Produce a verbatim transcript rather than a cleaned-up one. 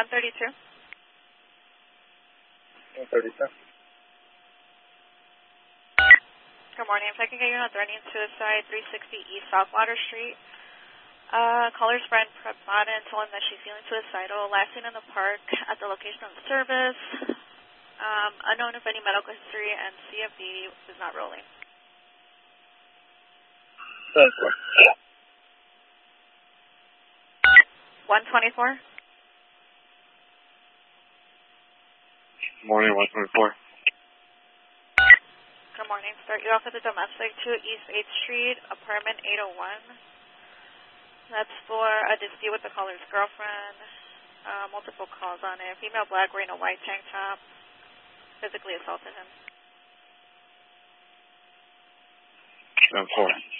one thirty-two. one thirty-two. Good morning. If I can get you on a threatening suicide, three sixty East South Water Street. Uh, caller's friend Prabhatan told him that she's feeling suicidal. Last seen in the park at the location of the service. Um, unknown if any medical history, and C F D is not rolling. one twenty-four. Morning, one twenty-four. Good morning. Start you off at the domestic, two East eighth Street, apartment eight oh one. That's for a dispute with the caller's girlfriend. Uh, multiple calls on it. Female black wearing a white tank top. Physically assaulted him. ten four.